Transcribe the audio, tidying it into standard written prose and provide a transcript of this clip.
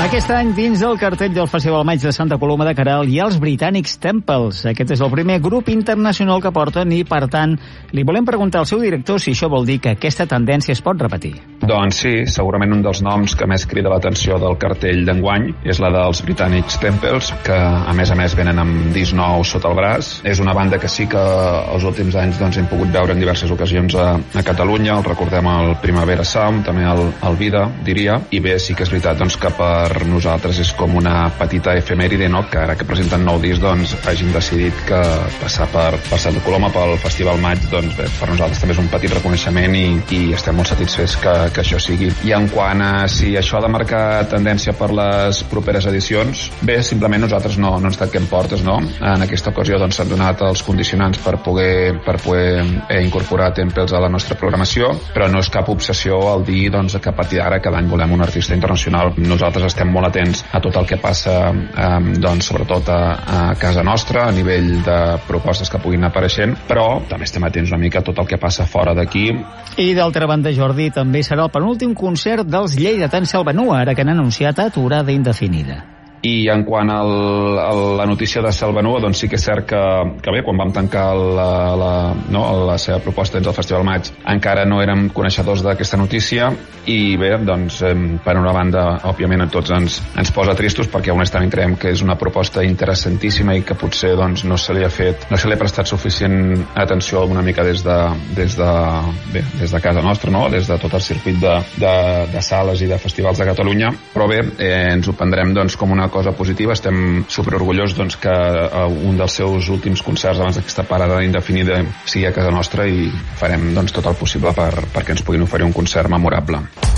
Aquest any, dins del cartell del Festival Maig de Santa Coloma de Queralt, hi ha els britànics Temples. Aquest és el primer grup internacional que porten i, per tant, li volem preguntar al seu director si això vol dir que aquesta tendència es pot repetir. Doncs sí, segurament un dels noms que més crida l'atenció del cartell d'enguany és la dels britànics Temples, que a més venen amb disc nou sota el braç. És una banda que sí que els últims anys hem pogut veure en diverses ocasions a Catalunya. El recordem al Primavera Sound, també al Vida, diria. I bé, sí que és veritat que per nosaltres és com una petita efemèride, no? Que ara que presenten nou disc hagin decidit que passar per Santa Coloma pel Festival Maig, bé, per nosaltres també és un petit reconeixement i estem molt satisfets que això sigui. I en quant a si això ha de marcar tendència per les properes edicions, bé, simplement nosaltres no ens tanquem portes, no? En aquesta ocasió s'han donat els condicionants per poder incorporar Temples a la nostra programació, però no és cap obsessió el dir que a partir d'ara cada any volem un artista internacional. Nosaltres estem molt atents a tot el que passa sobretot a casa nostra a nivell de propostes que puguin apareixent, però també estem atents una mica a tot el que passa fora d'aquí. I d'altra banda, Jordi, també serà el penúltim concert dels lleidatans Selva-Nua, ara que han anunciat aturada indefinida. I en quant a la notícia de Selva-Nua, sí que és cert que bé, quan vam tancar la seva proposta dins del Festival Maig encara no érem coneixedors d'aquesta notícia i bé, per una banda òbviament a tots ens posa tristos perquè honestament creiem que és una proposta interessantíssima i que potser no se li ha prestat suficient atenció una mica des de casa nostra, no? Des de tot el circuit de sales i de festivals de Catalunya, però bé, ens ho prendrem com una cosa positiva. Estem superorgullosos que un dels seus últims concerts abans d'aquesta parada indefinida sigui a casa nostra i farem tot el possible perquè ens puguin oferir un concert memorable.